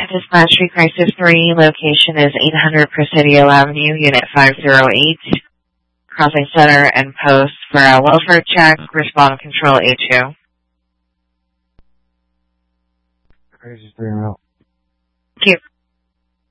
Dispatch Crisis 3, location is 800 Presidio Avenue, Unit 508. Crossing center and post for a welfare check. Respond control A2. Crisis 3 out.